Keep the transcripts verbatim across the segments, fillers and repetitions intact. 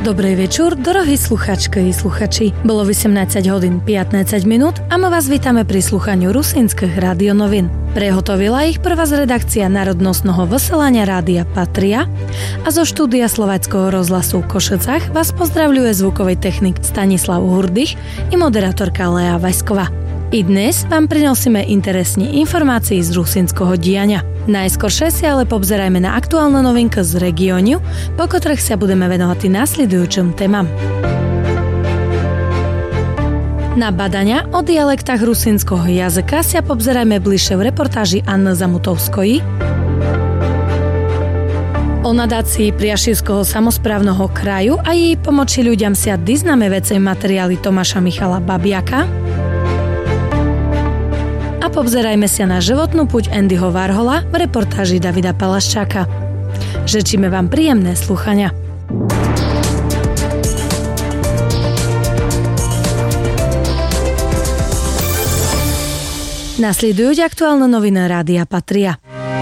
Dobrej večer, drahí sluchačky i sluchači. Bolo osemnásť hodín pätnásť minút a my vás vítame pri sluchaniu rusínskych radionovín. Prehotovila ich prvá z redakcia národnostného vysielania rádia Patria a zo štúdia Slováckého rozhlasu v Košicách vás pozdravľuje zvukový technik Stanislav Hurdych i moderátorka Lea Vaňsková. I dnes vám prinosíme interesne informácií z rusínskeho diania. Najskoršie si ale pobzerajme na aktuálne novinky z regiónu, po ktorých sa budeme venovať nasledujúcim témam. Na badania o dialektách rusínskeho jazyka sa pobzerajme bližšie v reportáži Anny Zamutovskої. O nadácii Priašivského samosprávneho kraju a jej pomoci ľuďom sa diznáme vecej materiály Tomáša Michala Babiaka. A pobzerajme sa na životnú puť Andyho Warhola v reportáži Davida Palaščáka. Žečíme vám príjemné slúchania. Nasledujú aktuálne noviny Rádia Patria.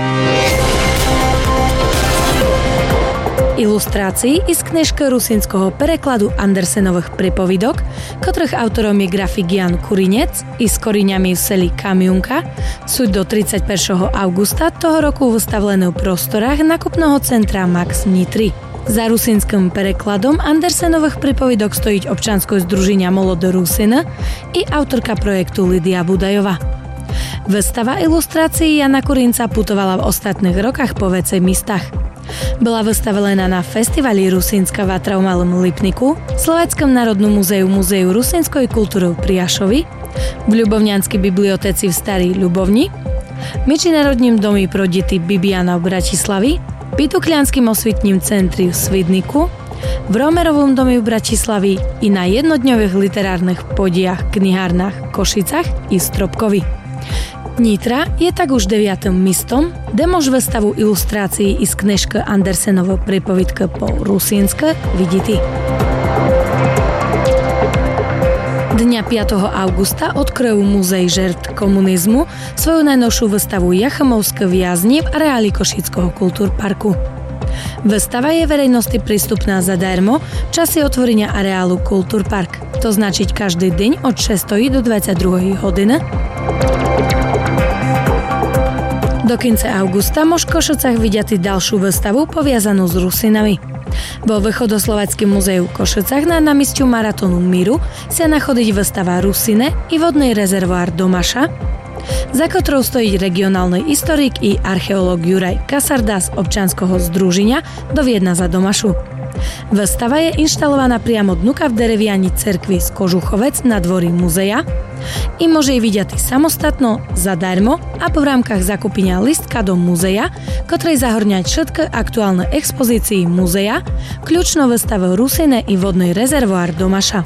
Ilustrácií i z knižky rusínskeho prekladu Andersenových pripovidok, ktorých autorom je grafik Jan Kurinec i s koríňami v seli Kamiunka, sú do tridsiateho prvého augusta toho roku vystavené v prostorách nakupného centra Max Nitry. Za rusínskym prekladom Andersenových pripovidok stojí občanské združenia Molodé Rusiny i autorka projektu Lidia Budajová. Výstava ilustrácií Jana Kurinca putovala v ostatných rokoch po vecej místach. Bola vystavená na festivali Rusínska vatra v Malom Lipniku, Slováckom národnom múzeu Múzeu rusínskej kultúry v Priašovi, v Ľubovňanskej bibliotéci v Starej Ľubovni, Medzinárodním domi pro deti Bibiana v Bratislavi, Pituklianským osvetním centri v Svidniku, v Romerovom domi v Bratislavi i na jednodňových literárnych podijach knihárnach v Košicách i Stropkovi. Nitra je tak už deviatym místom, kde môž výstavu ilustrácií i z knižky Andersenovo pripovidky po rusínske vidíte. Dňa piateho augusta odkryjú Múzej žертв komunizmu svoju najnovšiu výstavu Jachomovské viazni v areáli Košického kultúrparku. Výstava je verejnosti prístupná zadarmo v čase otvorenia areálu Kultúrpark, to značiť každý deň od šiestej do dvadsiatej hodiny. Do konca augusta môž v Košicách vidieť ďalšiu výstavu poviazanú s Rusinami. Vo Východoslovackém múzeu v Košicách na námestiu Maratónu Míru sa nachodiť výstava Rusine i vodný rezervoár Domaša, za ktorou stojí regionálny historik i archeológ Juraj Kasarda z občanského združenia Do Viedna za Domašu. Výstava je inštalovaná priamo dnuka v dereviani cerkvi z Kožuchovec na dvorí múzea i môže jej vidieť samostatno, zadarmo a po rámkach zakúpenia listka do múzea, ktorej zahŕňať všetky aktuálne expozície múzea, kľúčnú výstavu Rusine i vodný rezervoár Domaša.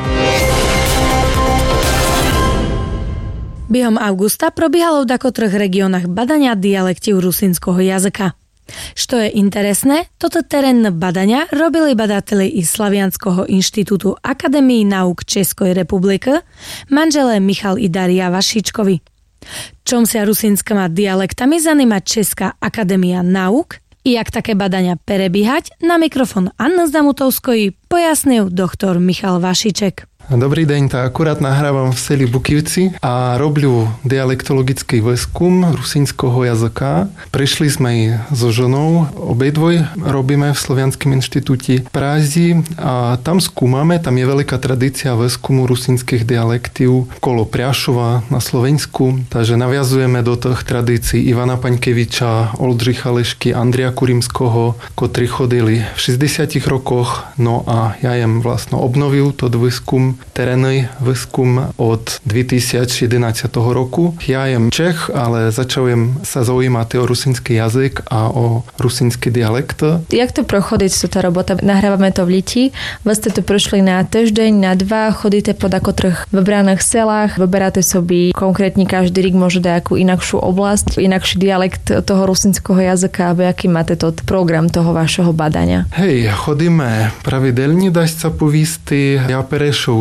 Behom augusta probiehalo v dakotrých regiónach badania dialektov rusínskeho jazyka. Što je interesné, toto terénne badania robili badatelia iz Slavianského inštitútu Akadémie nauk Českej republiky, manželé Michal i Daria Vašičkovi. Čom sa rusínskými dialektami zaníma Česká akadémia nauk i jak také badania prebiehať, na mikrofon Anny Zamutovskої pojasnil doktor Michal Vašiček. Dobrý deň, tak akurát nahrávam v seli Bukivci a roблю dialektologický výskum rusínskeho jazyka. Prišli sme so ženou, obidvoj robíme v Slovianskom inštitúte v Prazi a tam skúmame, tam je veľká tradícia výskumu rusínskych dialektov kolo Priašova na Slovensku, takže naviazujeme do tých tradícií Ivana Paňkeviča, Oldřicha Lešky, Andria Kurimského, ktorí chodili v šesťdesiatych rokoch, no a ja jem vlastne obnovil to výskum, terénny výskum od dvetisícjedenásť roku. Ja jem Čech, ale začalujem sa zaujímať o rusínsky jazyk a o rusínsky dialekt. Jak to prochodí tá robota? Nahrávame to v Liti. Vy ste tu prišli na týždeň, na dva, chodíte po dakotrých vybraných selách, vyberáte sobі konkrétne každý rok môže nejakú inakšiu oblasť, inakší dialekt toho rusínskeho jazyka, aby aký máte to program toho vašeho badania? Hej, chodíme pravidelne, dá sa povísť. Ja Perešov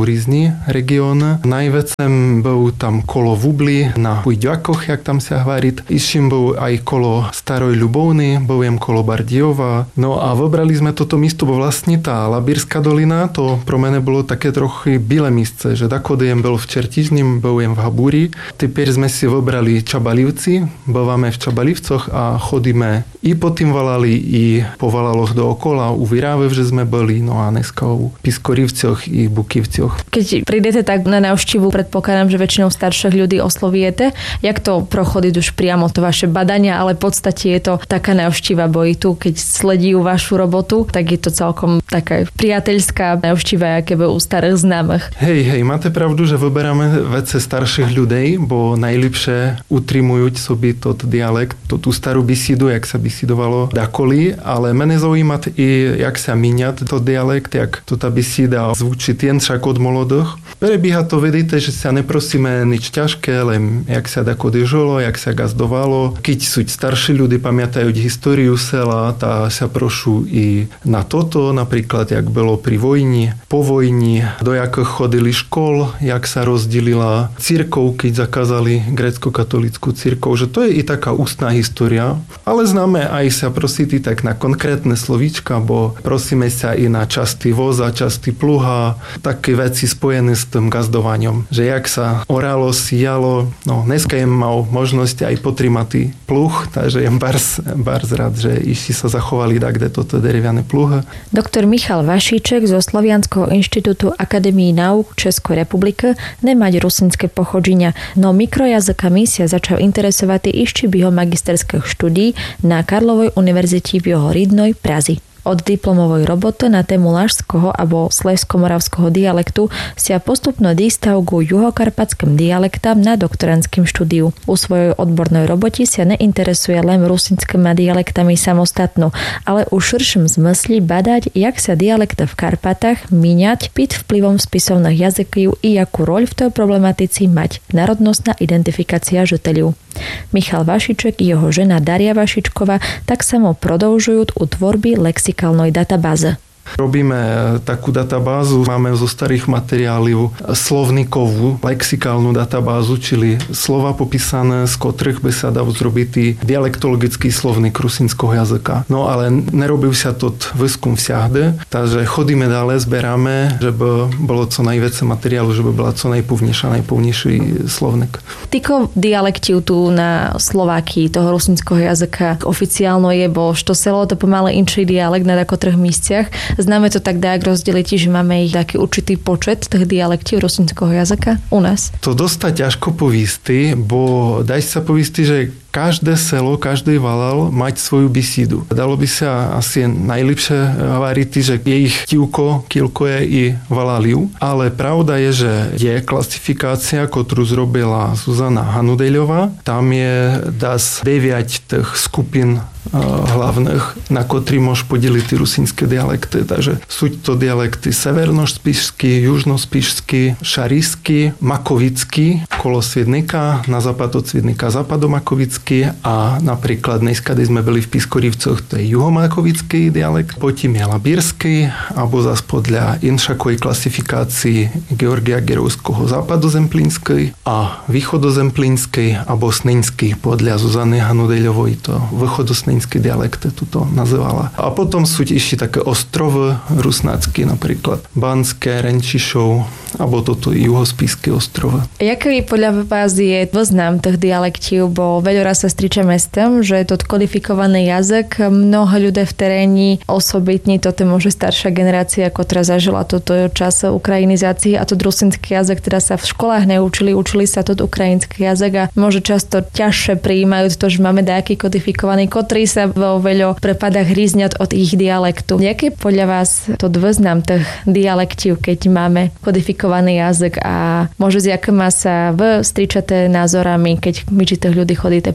jsou různí regiony. Najvecem byl tam kolo Vubli na Pujďakoch, jak tam se hvarit. Iším byl aj kolo Staroj Ľubovny, byl jem kolo Bardejova. No a vybrali jsme toto místo, bo vlastně ta Labírská dolina, to pro mene bylo také trochu bílé místce, že takody jem byl v Čertižním, byl jem v Habúri. Teper jsme si vybrali Čabalivci, býváme v Čabalivcoch a chodíme i po tým Valali, i po Valaloch dookola, u Virávev, že jsme byli, no a dneska u Piskorivcoch i Bukivcoch. Keď prídete tak na návštevu, predpokladám, že väčšinou starších ľudí oslovíte. Jak to prochodí už priamo to vaše badania, ale v podstate je to taká návšteva, bo i tu, keď sledujú vašu robotu, tak je to celkom taká priateľská návšteva, aké by u starých známych. Hej, hej, máte pravdu, že vyberáme vece starších ľudí, bo najlepšie utrimujú sobі tot dialekt, to tú starú bisidu, jak sa bisidovalo dakoli, ale mene zaujíma i jak sa míňať to dialekt, jak to tá bisida zvučí jen však od molodých. Prebíha to, vidíte, že sa neprosíme nič ťažké, len jak sa dakody žilo, jak sa gazdovalo. Keď sú starší ľudí, pamätajú históriu sela, tá sa prošu i na toto, napríklad jak bylo pri vojni, po vojni, do jakých chodili škol, jak sa rozdelila cirkov, keď zakázali grécko-katolickú cirkov, že to je i taká ústná história, ale známe aj sa prosíti tak na konkrétne slovíčka, bo prosíme sa i na častý voza, častý pluha, také veci spojené s tým gazdovaním, že jak sa oralo, síjalo, no dneska jem mal možnosť aj potrimati pluh, takže jem bars, bars rád, že ešte sa zachovali tak, kde toto deriviane pluhy. Doktor Michal Vašíček zo Slovianskeho inštitútu Akadémii náuk Českej republiky nemať rusinské pochodzenia, no mikrojazyka sa začal interesovať ešte během magisterských štúdií na Karlovej univerzite v jeho rodnej Prazi. Od diplomovej roboty na tému lašského alebo slezsko-moravského dialektu sa postupno dístav ku juhokarpatským dialektám na doktorantským štúdiu. U svojej odbornej robote sa neinteresuje len rusinskými dialektami samostatno, ale u širším zmysli badať, jak sa dialekty v Karpatách míňať pod vplyvom spisovných jazykov i jakú roľ v tej problematici mať národnostná identifikácia žiteľov. Michal Vašíček i jeho žena Daria Vašičková tak samo prodĺžujú u tvorby lexikálnej databázy. Robíme takú databázu, máme zo starých materiálov slovníkovú, lexikálnu databázu, čili slova popísané, z ktorých by sa dal zrobiť dialektologický slovník rusinského jazyka. No ale nerobil sa to výskum všade, takže chodíme dále, zberáme, že by bolo co najviac materiálu, že by bola co najpúvnejšia, najpúvnejší slovník. Týko dialektiv tu na Slovákii, toho rusinského jazyka oficiálno je, bo što selo to pomále inčí dialekt na takotrých místach. Známe to tak tak rozdeliť, že máme ich taký určitý počet tých dialektov rusinského jazyka u nás? To dosť ťažko povísti, bo daj sa povísti, že každé selo, každý valal mať svoju bisidu. Dalo by sa asi najlepšie hovoriť, že je ich tivko, kilko je i valaliu, ale pravda je, že je klasifikácia, ktorú zrobila Zuzana Hanudeľová. Tam je das deväť tých skupín hlavných, na ktorý môž podeliť tie rusínske dialekty. Takže sú to dialekty severnospišský, južnospišský, šarísky, makovický, kolo Sviednika, na západ od Sviednika západomakovický a napríklad dneska, keď sme byli v Piskorivcoch, to je juhomakovický dialekt, potom je labírsky, alebo zase podľa inšakovej klasifikácii Georgia Gerovského západozemplínskej a východozemplínskej alebo sneňský podľa Zuzany Hanudeľovej, to východosneňský dialekt tuto nazývala. A potom sú ešte také ostrovy rusnácky, napríklad Banské, Renčišov, alebo toto juhospíske ostrovy. Jaký podľa vás je význam tých dialektov, bo veľa raz sa stričame s tým, že je to kodifikovaný jazyk, mnoho ľudí v teréni, osobitne toto môže staršia generácia, ktorá zažila toto čas ukrajinizácie a to rusinský jazyk, teda sa v školách neučili, učili sa to ukrajinský jazyk a môže často ťažšie prijímajú to, že máme nejaký kodifikovaný, ktorý sa vo veľa prípadách hrízňať od ich dialektu. Jaký podľa vás to význam tých dialektov, keď máme kodifikovaný jazyk a môže s jakýma sa vy stričate názorami, keď my či tých ľudí chodíte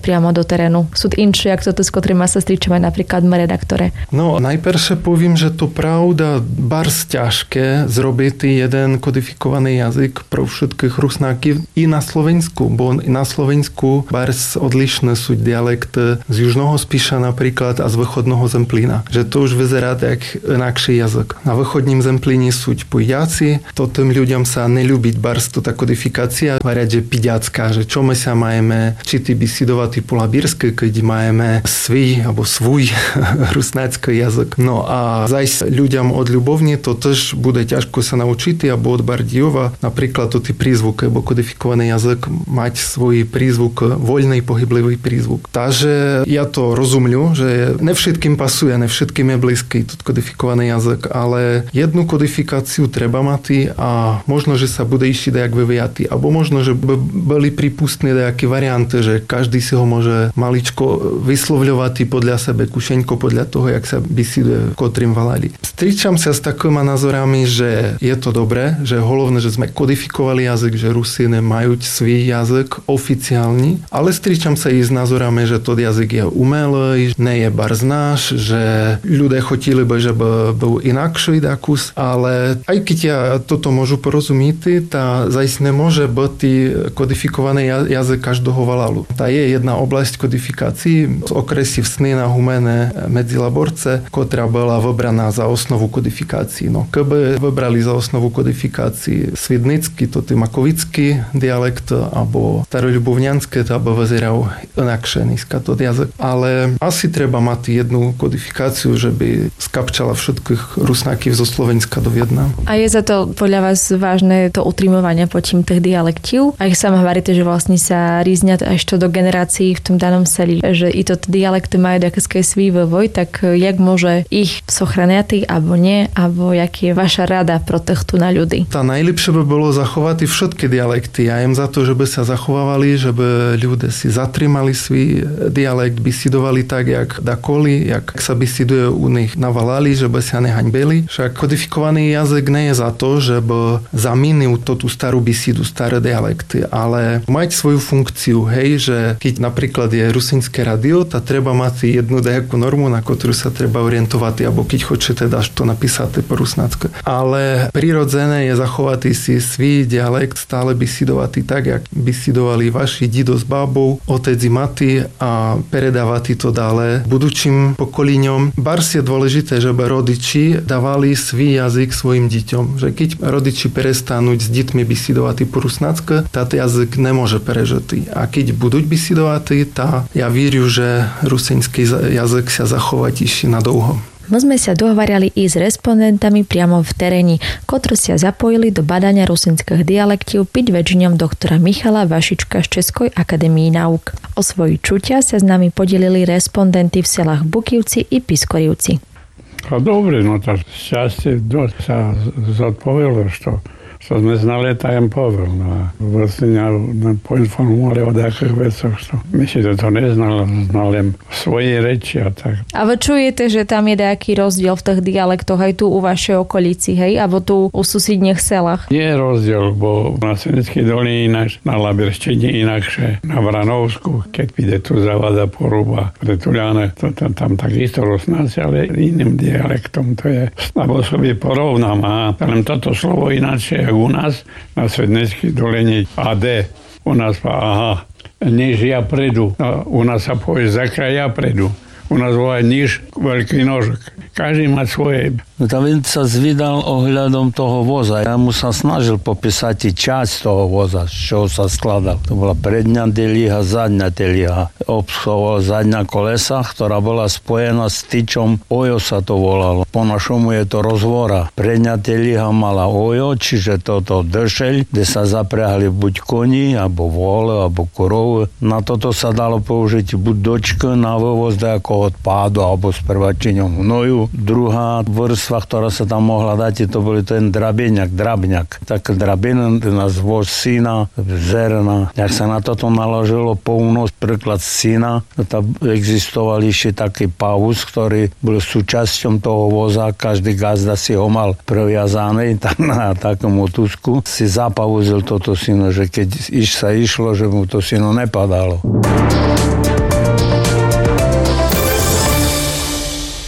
priamo do terénu? Sú inšie, jak toto, s ktorými sa stričame napríklad v redaktore? No, najprvšie povím, že to pravda bars ťažké zrobiť jeden kodifikovaný jazyk pro všetkých Rusnákov i na Slovensku, bo na Slovensku bars odlišné sú dialekty z južného Spiša napríklad a z východného Zemplína. Že to už vyzerá tak inakší jazyk. Na východním Zemplíne sú Pujďáci, to tým ľuďom sa neľúbiť bars to tá kodifikácia, hovorят, že piďacká, že čo my sa majeme čity bisidovať po labírske, keď majeme svý alebo svůj rusnácky jazyk. No a zajsť ľuďom od ľubovne to tež bude ťažko sa naučiť, alebo od Bardijova, napríklad to ty prízvuky, bo kodifikovaný jazyk mať svoj prízvuk, voľný pohyblivý prízvuk. Takže ja to rozumľu, že ne všetkým pasuje, ne všetkým je blízky to kodifikovaný jazyk, ale jednu kodifikáciu treba mať a možno, že sa bude išiť dejak vyvíjati, alebo možno, že by boli prípustné dejaké varianty, že každý si ho môže maličko vyslovľovať podľa sebe, kušeňko podľa toho, jak sa bisiduje v kotrým valali. Stričam sa s takými názorami, že je to dobré, že hlavne, že sme kodifikovali jazyk, že Rusíny majú svoj jazyk oficiálny, ale stričam sa i s názorami, že to jazyk je umelý, ne je barz náš, že ľudia chotili by, že by bol inakší dakus, ale aj keď ja toto môžu porozumieť, tá zajsť nemôže byť kodifikovaný jazyk každého valalu. Tá je jedna oblasť kodifikácií z okresy v sny na humene medzi laborce, ktorá bola vybraná za osnovu kodifikácií. No, keby vybrali za osnovu kodifikácií svidnický, to ty makovický dialekt, alebo staroľubovňanské, to by vyzeral inakšie nízka to jazyk. Ale asi treba mať jednu kodifikáciu, že by skapčala všetkých Rusnákov zo Slovenska do Viedna. A je za to podľa vás vážne to utrimovanie počím tých dialektív? A ich sama hovoríte, že vlastne sa rízňa až to do generácií v tom danom seli, že i to dialekty majú nejaký svý vývoj, tak jak môže ich sochraňať, alebo nie, alebo jak je vaša rada pro týchto na ľudí? Tá najlepšie by bolo zachovať všetky dialekty. Ja im za to, že by sa zachovávali, že by ľudia si zatrimali svoj dialekt, bisidovali tak, jak dakoli, jak sa bisiduje u nich na valali, že by sa nehaňbeli. Však kodifikovaný jazyk nie je za to, že by zamínil to tú starú bisidu, staré dialekty, ale mať svoju funkciu, hej, že keď napríklad je rusínske radio, tá treba mať jednu nejakú normu, na ktorú sa treba orientovať, alebo keď chcete dáš to napísať po rusnácku. Ale prirodzené je zachovať si svій dialekt, stále bisidovať tak, jak bisidovali vaši dido s bábou, otec i mati a predávať to dále budúcim pokolíňom. Bars je dôležité, že rodiči dávali svій jazyk svojim deťom. Že keď rodiči prestanú s deťmi bisidovať po rusnácku, tá jazyk nemôže prežiť. A keď budú bisidovať, tá ja víriu, že rusínsky jazyk sa zachovať ešte na dlho. My sme sa dohovárali i s respondentami priamo v teréni, ktorí sa zapojili do badania rusínskych dialektív pod vedením doktora Michala Vašička z Českej akadémie náuk. O svoji čutia sa s nami podelili respondenty v selách Bukivci i Piskorivci. A dobre, no tak šťastie dosť sa zodpovedalo, što što sme znali, tak im povedal. No, vlastne poinformovali o takých veciach, što myslím, že to neznal, znal len svoje reči a tak. A vy čujete, že tam je nejaký rozdiel v tých dialektoch aj tu u vašej okolici, hej? Abo tu u susedných selách? Je rozdiel, bo na Senickej dolí ináč, na Labirštine inakšie, na Vranovsku, keď píde tu zavada poruba, pretuľané, to tam, tam takisto roznáci, ale iným dialektom to je. Lebo sobie porovnám a len toto slovo ináčie u nás na Svedneckej dolení á dé. U nás pa aha, než ja predu. No, u nás sa povie za kraj ja predu. U nás volá niž veľký nožok. Každý má svoje. Tam він sa звідав оглядом того воза. Я му sa snažil popísať časť toho voza, z čoho sa skladal. To bola predňa delíha, zadňa delíha. Obsluhovala zadňa kolesa, ktorá bola spojená s tyčom. Ojo sa to volalo. Po našomu je to rozvora. Predňa delíha mala ojo, čiže toto dešeľ, kde sa zapriahli buď koni, alebo vole, alebo korovy. Na toto sa dalo použiť buď dočky na vyvoz ako odpádu, alebo s prvačiňom hnoju. Druhá vrstva, ktorá sa tam mohla dať, to boli ten drabieňak, drabňak. Tak drabina, nás voz syna, zerna. Jak sa na toto naložilo pounos, príklad syna, tam existovali ešte taký pavus, ktorý bol súčasťom toho voza, každý gazda si ho mal previazaný tak na takom otusku. Si zapavuzil toto syno, že keď iš sa išlo, že mu to syno nepadalo.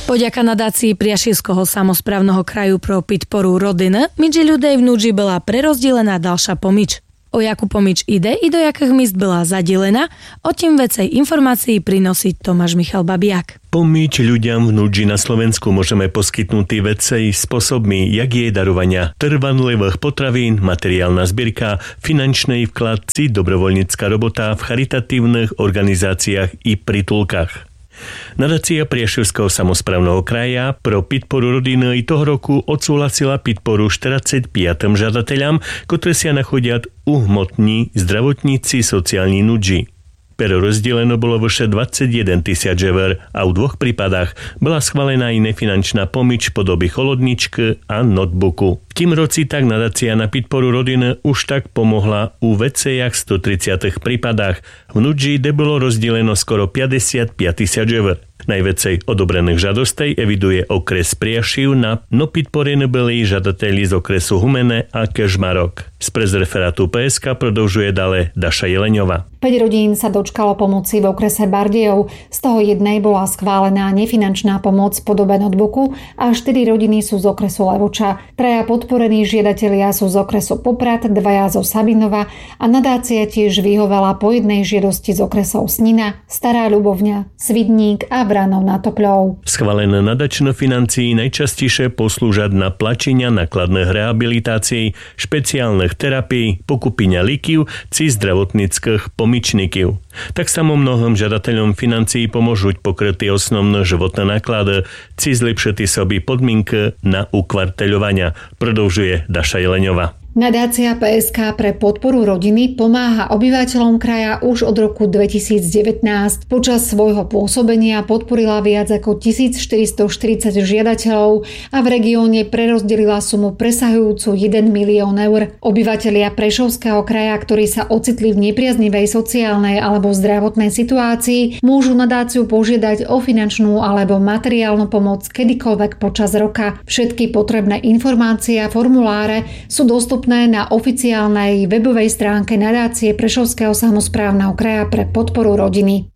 Poďaka nadácii Priašivského samosprávneho kraju pro podporu rodiny, među ľudí v núdži bola prerozdelená ďalšia pomič. O jakú pomič ide i do jakých míst bola zadelená, o tým vecej informácií prinosí Tomáš Michal Babiak. Pomíč ľuďom v núdži na Slovensku môžeme poskytnúť vecej spôsobmi, jak je darovania trvanlivých potravín, materiálna zbierka, finančný vklad či dobrovoľnícka robota v charitatívnych organizáciách i pritulkách. Nadácia Priašivského samosprávneho kraja pro podporu rodiny toho roku odsúhlasila podporu štyridsaťpäť žiadateľom, ktoré sa nachodia u hmotní zdravotníci sociálni núdži. Pero rozdeleno bolo vyše dvadsaťjeden tisíc eur a v dvoch prípadách bola schválená i nefinančná pomič v podobe cholodničky a notebooku. V tým roci tak nadácia na podporu rodiny už tak pomohla u vecejach stotridsiatich prípadách. V núdži, kde bolo rozdeleno skoro päťdesiatpäť tisíc eur. Najvecej odobrených žiadostej eviduje okres Priašiv, na no podporení byli žiadatelji z okresu Humene a Kežmarok. Z prezreferátu pé es ká prodlžuje ďalej Daša Jeleňová. päť rodín sa dočkalo pomoci v okrese Bardejov, z toho jednej bola schválená nefinančná pomoc v podobe notebooku a štyri rodiny sú z okresu Levoča. Traja podporení žiadatelia sú z okresu Poprad, dvaja zo Sabinova a nadácia tiež vyhovala po jednej žiadosti z okresov Snina, Stará Ľubovňa, Svidník a Vranov nad Topľou. Schválené nadačné financií najčastejšie poslúžať na plačenia nakladných rehabilitácií, špeciálnych terapií, pokupenia liekiv či zdravotníckych pomičníkov. Tak samo mnohým žiadateľom financií pomôžu pokrytí osnovné životné náklady či zlepšiť sobie podmienky na ukvarteľovania, prodlžuje Daša Jeleňová. Nadácia pé es ká pre podporu rodiny pomáha obyvateľom kraja už od roku dvetisícdevätnásť. Počas svojho pôsobenia podporila viac ako tisícštyristoštyridsať žiadateľov a v regióne prerozdelila sumu presahujúcu jeden milión eur. Obyvatelia Prešovského kraja, ktorí sa ocitli v nepriaznivej sociálnej alebo zdravotnej situácii, môžu nadáciu požiadať o finančnú alebo materiálnu pomoc kedykoľvek počas roka. Všetky potrebné informácie a formuláre sú dostupné na oficiálnej webovej stránke nadácie Prešovského samosprávneho kraja pre podporu rodiny.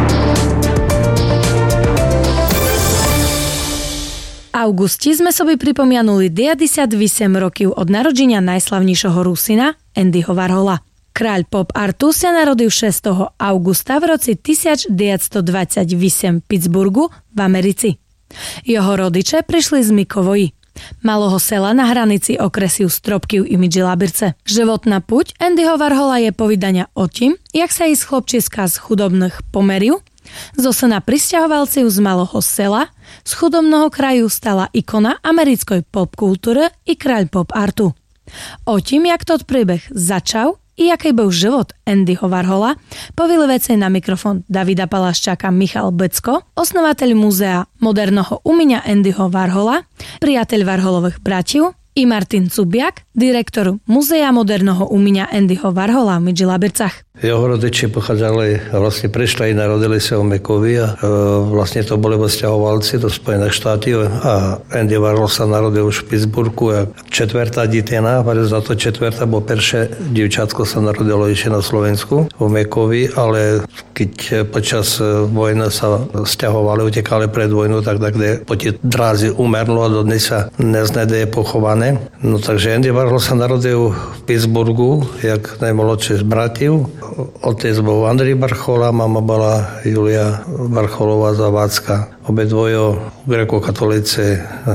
V augusti sme sobie pripomianuli deväťdesiatosem rokov od narodenia najslavnejšieho Rusina Andyho Warhola. Kráľ pop artu sa narodil šiesteho augusta v roci devätnásťstodvadsaťosem v Pittsburghu v Americi. Jeho rodiče prišli z Mikovoji, malého sela na hranici okresiu Stropkiv i Midžilabirce. Životná puť Andyho Warhola je povedania o tým, jak sa ísť chlopčiska z chudobných pomeriu, zo syna prisťahovalcov z malého sela, z chudobného kraju stala ikona americkej popkultúry i kráľ pop artu. O tým, jak tot príbeh začal i aký bol život Andyho Warhola, povili vecej na mikrofón Davida Palaščáka Michal Becko, osnovateľ múzea moderného umenia Andyho Warhola, priateľ Warholových bratív, i Martin Cubiak, direktor Múzea moderného umenia Andyho Warhola v Midžilabircach. Jeho rodiči pochádzali, vlastne prišli, narodili sa v Mekovi a e, vlastne to boli vzťahovalci do Spojených štátov a Andy Warhol sa narodil už v Pittsburghu a četvrtá dietina, ale za to četvrtá, bo perše dievčatko sa narodilo ešte na Slovensku v Mekovi, ale keď počas vojny sa sťahovali, utekali pred vojnu, tak kde po tie drázy umerlo a dodnes sa nezná, kde je pochované. No takže Andy Warhol sa narodil v Pittsburghu, jak najmladší z bratov. Otec bol Andrej Warhola, mama bola Julia Warholová Zavádzka. Obedvojo gréko-katolíci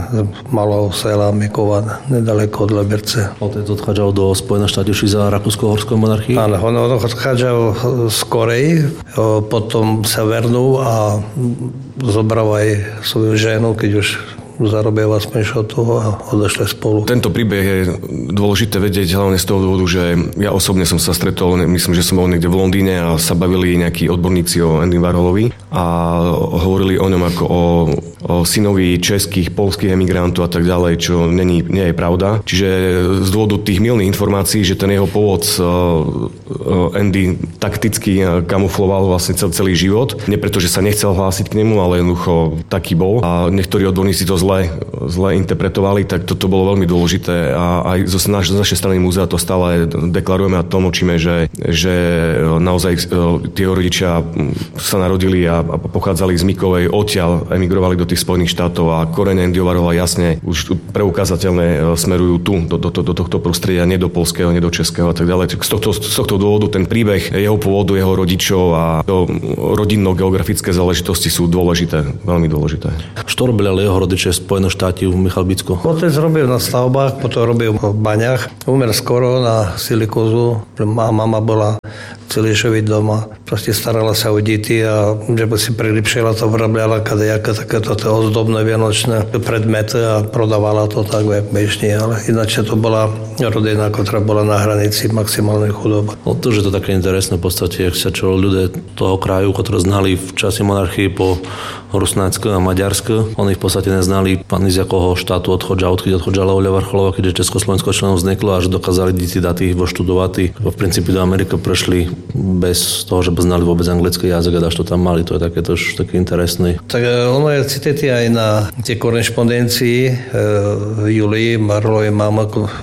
malého sela Mikova, nedaleko od Lebirce. Otec odchádzal do Spojených štátov za Rakúsko-Horskou monarchiu? Áno, on odchádzal z Korei, potom sa vernul a zobral aj svoju ženu, keď už zarobil aspoň toho a odešli spolu. Tento príbeh je dôležité vedieť hlavne z toho dôvodu, že ja osobne som sa stretol, myslím, že som bol niekde v Londýne a sa bavili nejakí odborníci o Andy Warholovi a hovorili o ňom ako o, o synovi českých, poľských emigrantov a tak ďalej, čo není, nie je pravda. Čiže z dôvodu tých mylných informácií, že ten jeho pôvod Andy takticky kamufloval vlastne celý život. Nie preto, že sa nechcel hlásiť k nemu, ale jednoducho taký bol. A niektorí odborníci to zle, zle interpretovali, tak toto bolo veľmi dôležité a aj zo, naš, z našej strany múzea to stále deklarujeme a tlmočíme, že, že naozaj tie rodičia sa narodili a, a pochádzali z Mikovej, odtiaľ emigrovali do tých tých Spojených štátov a korene Andyho Warhola jasne už preukázateľne smerujú tu, do, do, do tohto prostredia, nie do poľského, nie do českého a tak ďalej. Z tohto, z tohto dôvodu ten príbeh jeho pôvodu, jeho rodičov a rodinno-geografické záležitosti sú dôležité, veľmi dôležité. Čo robili ale jeho rodiče v Spojených štátoch v Michalbicku? Otec robil na stavbách, potom robil v baňach. Umer skoro na silikózu. Mama bola celý život doma. Proste starala sa o deti a že by si prilipšila to, vrabľala kadejaké takéto ozdobné vianočné predmety a prodávala to tak bežne, ale ináč to bola rodina, ktorá bola na hranici maximálnej chudoby. No to, že to také interesné v podstate, ak sa čo ľudia toho kraju, ktoré znali v čase monarchii po Rusnácku a Maďarsku, oni v podstate neznali ani z jakého štátu odchodža, odkiaľ odchodžala Oľa Varcholova, keďže Československo členom vzniklo, až dokázali deti dať ich voštudovať. V princípe do Ameriky prešli bez toho, že by znali vôbec anglický jazyk a dáš to tam mali. To je také tož taký interesný. Tak ono je citety aj na tie korešpondencii e, Julii Warholovej mama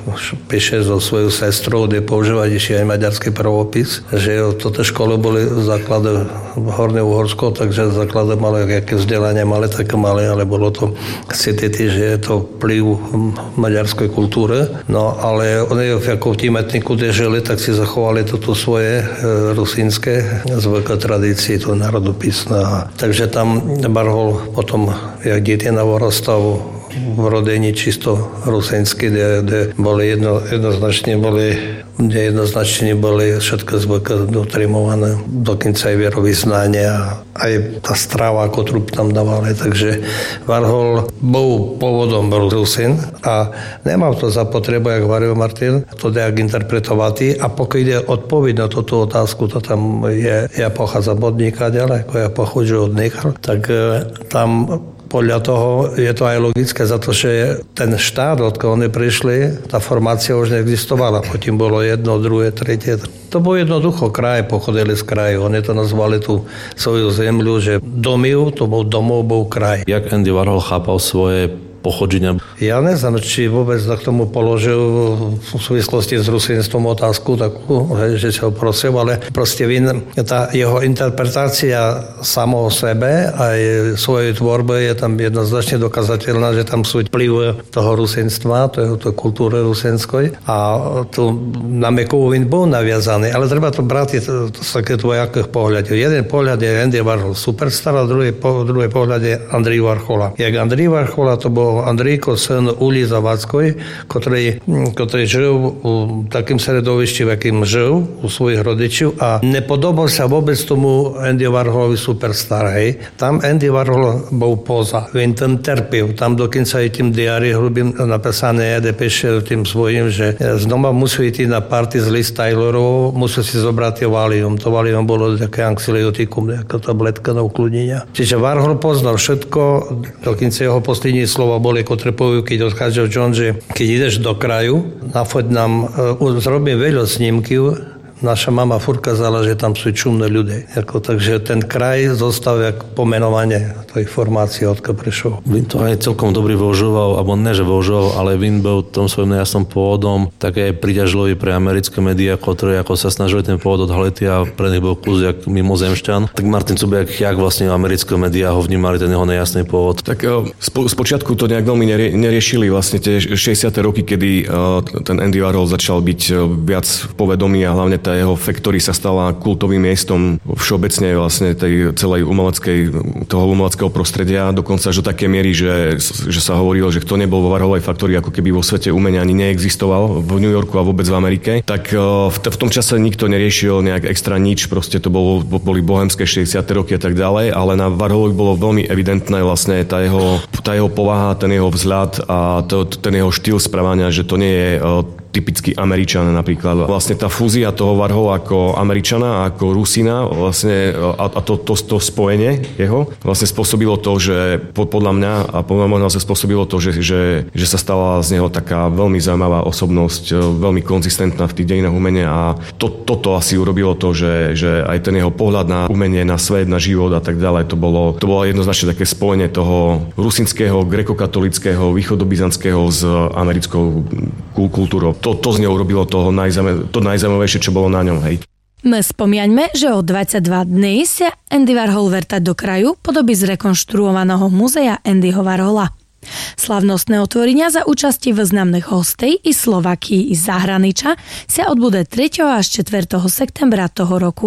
píše so svojou sestrou, kde používať ešte aj maďarský pravopis, že toto školy boli základy v Horné Uhorsko, takže základy mali, aké vzdelanie mali, také mali, ale bolo to citety, že je to vplyv maďarskej kultúry. No ale oni ako v tým etniku, kde žili, tak si zachovali toto svoje e, rusínske zvyky, tradície, to národopisné. Takže tam Warhol potom, jak dieťa navorastal v rodení čisto rusínsky, kde, kde boli jedno, jednoznačne boli kde jednoznačne boli všetko zvyky dotrimované, dokonca aj vierovyznanie a aj tá strava, ktorú tam dávali. Takže Warhol bol pôvodom bol Rusín a nemal to za potrebu, jak varil Martin, to nejak interpretovať. A pokiaľ ide odpoveď na túto otázku, to tam je, ja pochádzam od Nikaďa, ako ja pochodžu od Nichal, tak tam podľa toho je to aj logické, za to, že ten štát, odkiaľ oni prišli, tá formácia už neexistovala. Potom bolo jedno, druhé, tretie. To bolo jednoducho kraj, pochodili z kraju. Oni to nazvali tú svoju zemľu, že domiv, to bol domov, bol kraj. Jak Andy Warhol chápal svoje pochodženia? Ja neznám, či vôbec k tomu položil v súvislosti s rusínstvom otázku takú, že sa ho prosil, ale proste vin, tá jeho interpretácia samo o sebe aj svojej tvorbe je tam jednoznačne dokazateľná, že tam sú vplyv toho rusínstva, to je to kultúry rusínskoj a tu na Mekovin bol naviazaný, ale treba to brať z také dvojakých pohľadov. Jeden pohľad je Andy Warhol superstar a druhý, po, druhý pohľad je Andrej Warhola. Jak Andrej Warhola to bol Andrejko, syn Uli Zavadskoj, ktorý, ktorý žil v takým sredovišti, v akým žil u svojich rodičov a nepodobal sa vôbec tomu Andy Warholovi superstar. Hej. Tam Andy Warhol bol poza. Vin ten trpil. Tam dokonca aj tým diári hrubým napísané, kde píše tým svojím, že znova musí ísť na party z Liz Taylorov, musí si zobrať Valium. To Valium bolo také anxiolytikum, nejaká tabletka na ukludnenia. Čiže Warhol poznal všetko, dokonca jeho poslední slova boli ako trepujú, keď odchádzajú John, že keď ideš do kraju, nafoď nám, uh, zrobím veľa snímky, naša mama furt kazala, že tam sú čumné ľudia. Jako, takže ten kraj zostal jak pomenovanie tej formácie, odkiaľ prišiel. Vin to aj celkom dobrý využíval, alebo ne, že využíval, ale Vin bol tom svojím nejasnom pôvodom také priťažlivý pre americké médiá, ktoré ako sa snažili ten pôvod odhaliť a pre nich bol kus jak mimozemšťan. Tak Martin Cubiak, jak vlastne americké médiá ho vnímali ten jeho nejasný pôvod? Tak spo, spočiatku to nejak veľmi nerie, neriešili vlastne tie šesťdesiate roky, kedy uh, ten Andy Warhol začal byť uh, viac povedomý a hlavne tá jeho Factory sa stala kultovým miestom všeobecne vlastne tej celej umeleckej, toho umeleckého prostredia, dokonca až do také miery, že, že sa hovorilo, že kto nebol vo Warholovej Factory, ako keby vo svete umenia ani neexistoval v New Yorku a vôbec v Amerike, tak v, v tom čase nikto neriešil nejak extra nič, proste to bolo, boli bohemské šesťdesiate roky a tak ďalej, ale na Warholovi bolo veľmi evidentné vlastne tá jeho, tá jeho povaha, ten jeho vzhľad a to, ten jeho štýl správania, že to nie je typický Američan napríklad. Vlastne tá fúzia toho Warhola ako Američana, ako Rusina vlastne, a, a to, to, to spojenie jeho vlastne spôsobilo to, že podľa mňa a podľa mňa sa spôsobilo to, že, že, že sa stala z neho taká veľmi zaujímavá osobnosť, veľmi konzistentná v tých dejinách umenia a to, toto asi urobilo to, že, že aj ten jeho pohľad na umenie, na svet, na život a tak ďalej, to bolo, to bolo jednoznačne také spojenie toho rusinského, grekokatolického, východobyzantského s americkou kultúrou. To, to z neho urobilo toho najzaujímavejšie, čo bolo na ňom, hej. My spomiaňme, že o dvadsaťdva dní sa Andy Warhol verta do kraju podoby zrekonštruovaného múzea Andyho Warhola. Slavnostné otvorenia za účasti významných hostej i Slovákii i zahraničia sa odbude tretieho až čtvrtého septembra toho roku.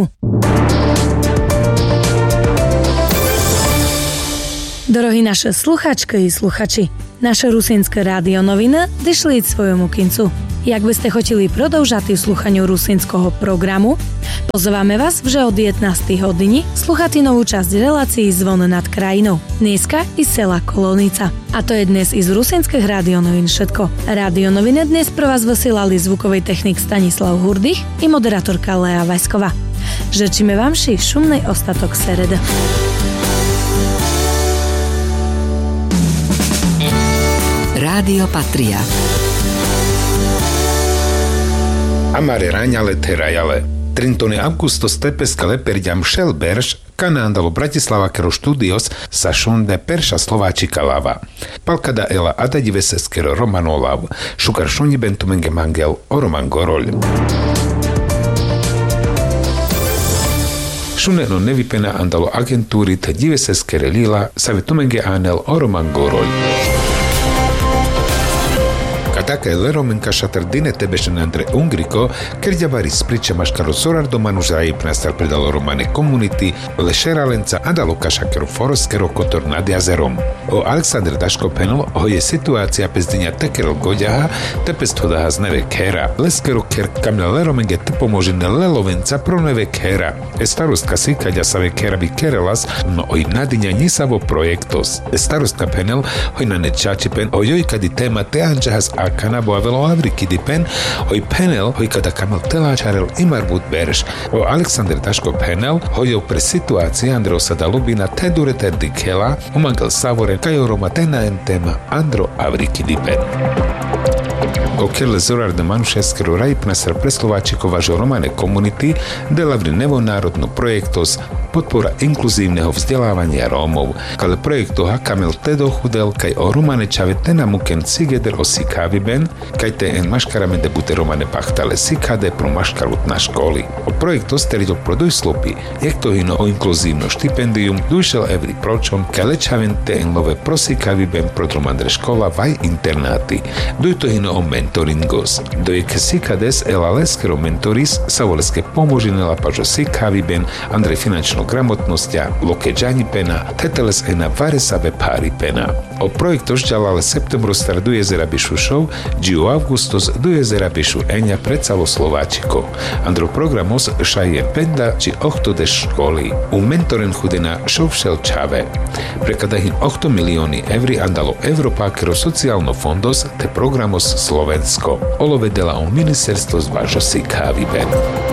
Dorohí naše sluchačky i sluchači, naše rusínske rádio noviny došli k svojmu kincu. Jak by ste chotili prodlžať sluchaniu rusínskeho programu, pozývame vás, že od jedenástej hodiny sluchati novú časť relácií Zvon nad krajinou. Dneska i sela Kolonica. A to je dnes i z rusínskych rádio novín všetko. Rádio noviny dnes pro vás vysielali zvukový technik Stanislav Hurdych i moderátorka Lea Vajsková. Žečíme vám ši šumnej ostatok seredy. Rádio Patria. Amare raňale terajale. Trintone Augusto Stepeska leperďam šel berš, kanándalo Bratislava kero štúdios sa šunde perša Slováčika lava. Palkada ela adadive seskero Romano lav, šukar šuni bentumenge mangel o Roman Gorol. Šuneno nevypena andalo agentúry te dive seskere lila sa vetumenge anel o Roman Gorol. Така е лероменка шатърдине тебешен Андре Унгрико, кердябари сприча машкаро сорардо манужаи пнастар предало романе комунити, лешераленца адало кашакеро фороскеро котор над язером. O Aleksandr Daško penul, ho je situácia pezdinia tekerol goďaha, tepest hodaha z neve kera. Leskero ker kamľa leromenge te pomožine lelovenca pro neve kera. E starostka sikaďa sa ve kera by kerelas, no oj nadiňa nisavo projektos. E starostka penel, hoj na nečači pen, o joj kadi téma te anžahas akana bo avelo avriki di pen, oj penel, hoj kada kamel teláčarel imarbut berš. O Aleksandr Daško penel, hojov pre situácie Andreosa da Lubina te durete dikela, umangel savore kajo Roma tena en tema Andro avriki di pen. Okerle zorar de manušeskero rajpnasar preslovačikova žoromane komunity delavri nevonárodno projektos podpora inkluzívneho vzdelávania Rómov, kale projekto hakamel tedo chudel kaj o romane čave tena muken cigeder o sikaviben, kaj te en maškarame debute romane pachtale sikade pro maškarut na školi. O projekto sterido pro dojslopi, jak to hino o inkluzívno štipendium, dujšel evri pročon, kaj lečaven te en love pro sikaviben pro romandre škola vaj internáty. Duj to hino o mentoringos. Do je ke sikades ela leskero mentoris sa voleske pomožinela pažo sikaviben Andrej finančno gramotnosťa, lokeđani pena, teteles ena varesave pári pena. O projekto žďalale septembro star do jezera Bišušov, džiu augustos do jezera Bišu enja precalo Slováčiko. Andro programos šaje penda či ochto de školy. U mentoren chudena šovšel čave. Prekadahin ochto milióny evri andalo Evropákero sociálno fondos te programos Slovensko. Olovedela u ministerstvo zvažo si káviben.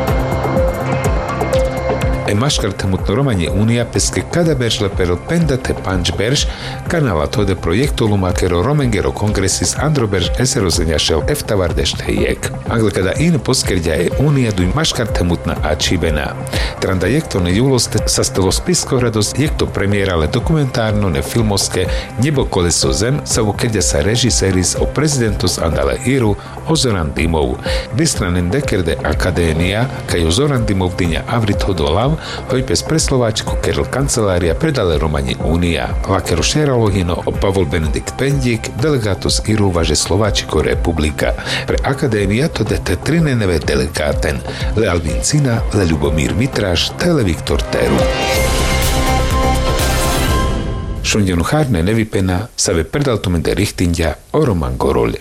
E maškar temutno romanje Unija peske kada berš leperil penda te panč berš kanala tode projektu lumakero romengero kongresis andro berš esero zenjašel eftavardešte jek. Angle kada in poskerđa je Unija duj maškar temutna ačibena. Tranda jekto ne juloste sa stelo spisko rados jekto premijerale dokumentarno ne filmoske Nebo koleso zem sa vokedja sa režiseris o prezidentos andale Iru o Zoran Dimov. Vystranen dekerde akadénia kaj o Zoran Dimov dinja avrit hodolav hojpes preslovačko kerel kancelária predale romane Únia. Lakero šeralohino o Pavol Benedikt Pendík, delegátus Iru važe Slováčiko republika. Pre akadémia to dete trineneve delegáten. Le Albin Cina, le Ľubomír Mitráš, tele Viktor Teru. Šundjenu hárne nevypena sa ve predaltumende richtindia o Roman Gorol.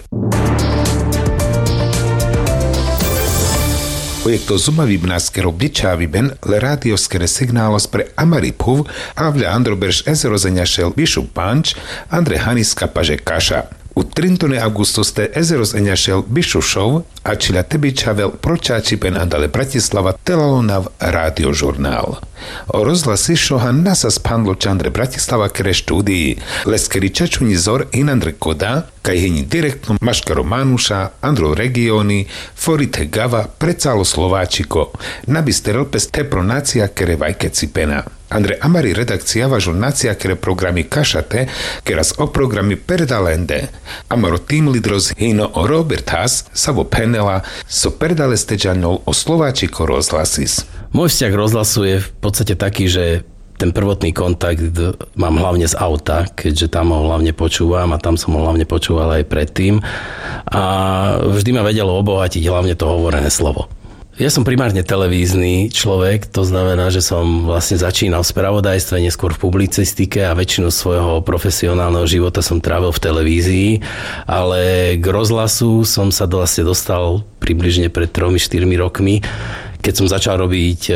Projekto Zumavi bnaskero bičaviben le radioskere signálos pre Amariphuv avle Androberš ezerozenjašel Bišu Panč Andre Haniska paže Kaša. U trintone augustoste ezerozenjašel Bišušov a čila tebičavel pročačipen andale Bratislava telalonav radiožurnál. O rozhlasy, що нас спанло Чандре Братислава кере студії. Лескери чачуні зор Инандре Кода, кай гені директно Машкаро Мануша, Андро регіони, Форите Гава, прецало Словачiko. Набистерел пес те про нација кере вајке ципена. Андре Амари редакција важу нација кере програми Кашате, керас о програми Пердаленде. Амаро тим лидроз хино о Robert Haas, Savo Penela, so perdale steďaňou o Slováčiko rozhlasis. Môj vzťah rozhlasu je v podstate taký, že ten prvotný kontakt mám hlavne z auta, keďže tam ho hlavne počúvam a tam som ho hlavne počúval aj predtým. A vždy ma vedelo obohatiť hlavne to hovorené slovo. Ja som primárne televízny človek, to znamená, že som vlastne začínal v spravodajstve, neskôr v publicistike a väčšinu svojho profesionálneho života som trávil v televízii, ale k rozhlasu som sa vlastne dostal približne pred tromi štyrmi rokmi, keď som začal robiť